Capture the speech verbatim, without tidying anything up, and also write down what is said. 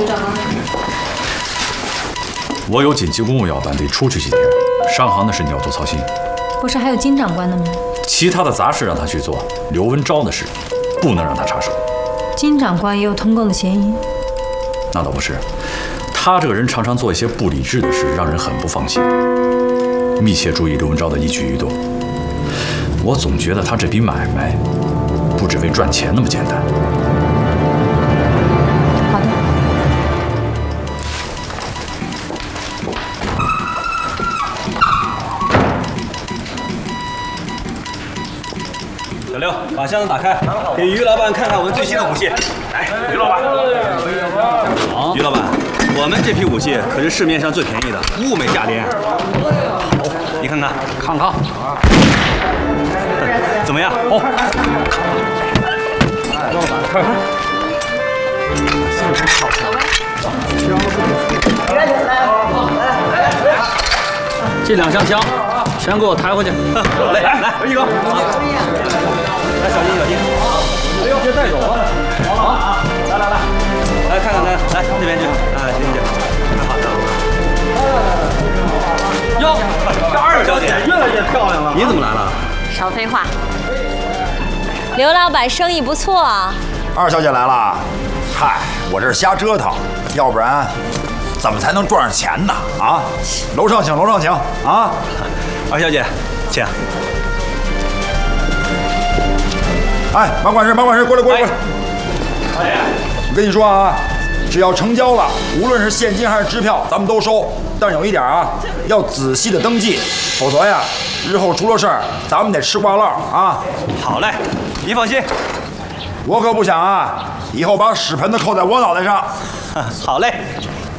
刘长官。 我有紧急公务要办，得出去几天。商行的事你要多操心。 不是还有金长官的吗？ 其他的杂事让他去做，刘文昭的事不能让他插手。 金长官也有通共的嫌疑。 那倒不是，他这个人常常做一些不理智的事，让人很不放心。密切注意刘文昭的一举一动。我总觉得他这笔买卖不只为赚钱那么简单。 好的。 小刘，把箱子打开，给于老板看看我们最新的武器。来，于老板。好，于老板，我们这批武器可是市面上最便宜的，物美价廉。你看看， 看看， 怎么样？ 哦，老板，看看。这两箱枪全给我抬回去。 好嘞，来，来，一哥，来，小心，小心，不要别带走啊！好啊，来来来，来看看，来来这边去，哎，行行，太好太好。哟，这二小姐越来越漂亮了。你怎么来了？ 少废话。刘老板生意不错啊。 二小姐来了。嗨，我这是瞎折腾，要不然怎么才能赚上钱呢？啊，楼上请，楼上请啊！ 二小姐，请。 哎，马管事，马管事，过来，过来，过来。 大爷， 我跟你说啊，只要成交了，无论是现金还是支票，咱们都收。但是有一点啊，要仔细的登记，否则呀，日后出了事儿，咱们得吃瓜烙啊。 好嘞，你放心。 我可不想啊，以后把屎盆子扣在我脑袋上。 好嘞。